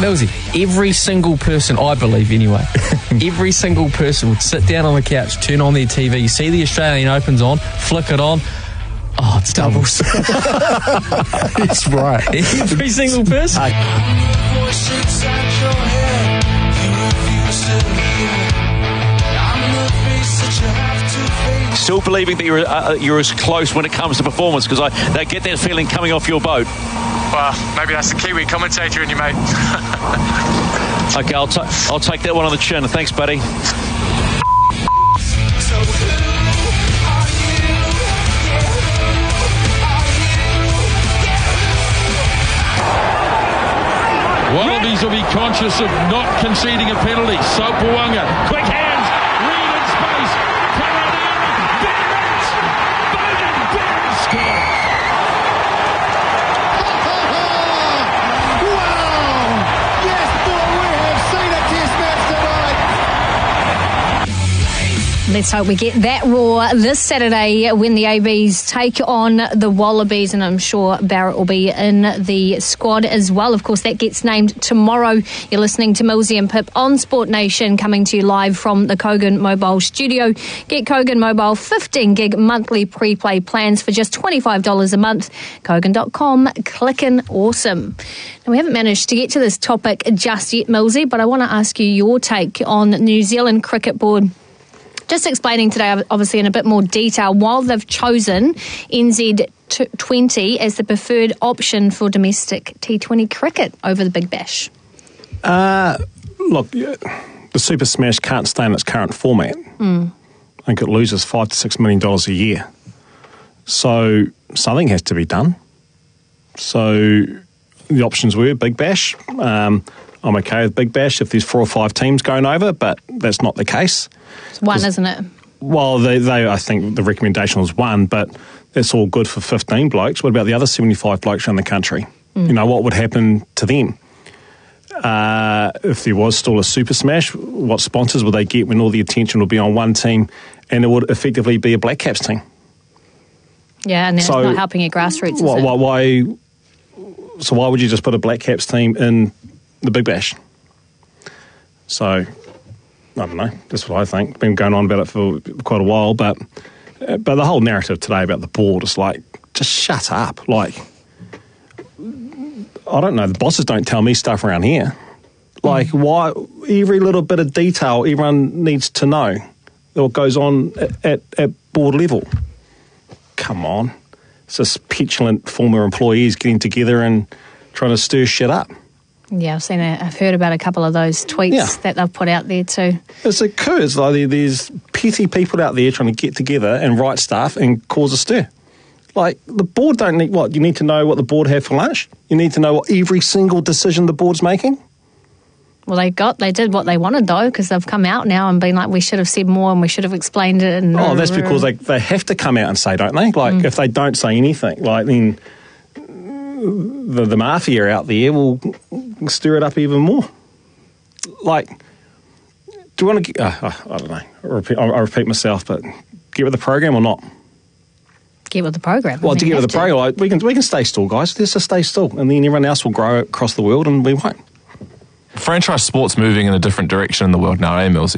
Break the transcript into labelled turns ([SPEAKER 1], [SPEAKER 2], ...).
[SPEAKER 1] Millsy, every single person, I believe anyway, every single person would sit down on the couch, turn on their TV, see the Australian Open's on, flick it on. Oh, it's doubles.
[SPEAKER 2] He's right.
[SPEAKER 1] Every single person.
[SPEAKER 3] Still believing that you're as close when it comes to performance, because they get that feeling coming off your boat.
[SPEAKER 4] Well, maybe that's the Kiwi commentator in you, mate.
[SPEAKER 3] Okay, I'll take that one on the chin. Thanks, buddy.
[SPEAKER 5] Wallabies will be conscious of not conceding a penalty. Sopoaga, quick hands, read in space, Karadian, Barrett, Bowden, Barrett score.
[SPEAKER 6] Wow! Yes, boy, we have seen a test match tonight.
[SPEAKER 7] Let's hope we get that roar this Saturday when the ABs take on the Wallabies, and I'm sure Barrett will be in the squad as well. Of course, that gets named tomorrow. You're listening to Millsy and Pip on Sport Nation, coming to you live from the Kogan Mobile studio. Get Kogan Mobile 15 gig monthly pre-play plans for just $25 a month. Kogan.com, clicking awesome. Now, we haven't managed to get to this topic just yet, Millsy, but I want to ask you your take on the New Zealand Cricket Board. Just explaining today, obviously, in a bit more detail, while they've chosen NZ20 as the preferred option for domestic T20 cricket over the Big Bash.
[SPEAKER 2] Look, the Super Smash can't stay in its current format. I think it loses $5 to $6 million a year. So something has to be done. So the options were Big Bash. I'm okay with Big Bash if there's 4 or 5 teams going over, but that's not the case.
[SPEAKER 7] It's one, isn't it?
[SPEAKER 2] Well, they I think the recommendation was 1, but that's all good for 15 blokes. What about the other 75 blokes around the country? You know, what would happen to them? If there was still a Super Smash, what sponsors would they get when all the attention would be on one team and it would effectively be a Black Caps team?
[SPEAKER 7] Yeah, and then
[SPEAKER 2] So
[SPEAKER 7] it's not helping your grassroots, is it?
[SPEAKER 2] Why would you just put a Black Caps team in the Big Bash? So, I don't know. That's what I think. Been going on about it for quite a while, but the whole narrative today about the board is like, just shut up. Like, I don't know. The bosses don't tell me stuff around here. Like, why? Every little bit of detail everyone needs to know what goes on at board level. Come on. It's just petulant former employees getting together and trying to stir shit up.
[SPEAKER 7] Yeah, I've heard about a couple of those tweets that they've put out there too.
[SPEAKER 2] It's a coup. It's like there's petty people out there trying to get together and write stuff and cause a stir. Like, the board don't need what? You need to know what the board have for lunch? You need to know what every single decision the board's making?
[SPEAKER 7] Well, they did what they wanted, though, because they've come out now and been like, we should have said more and we should have explained it. And
[SPEAKER 2] that's because they have to come out and say, don't they? Like, if they don't say anything, like, then the mafia out there will stir it up even more. Like, do you want to get... I don't know. I'll repeat myself, but get with the program or not?
[SPEAKER 7] Get with the program.
[SPEAKER 2] Well, to get with the program, like, we can stay still, guys. Let's just stay still, and then everyone else will grow across the world and we won't.
[SPEAKER 8] Franchise sport's moving in a different direction in the world now, Millsy?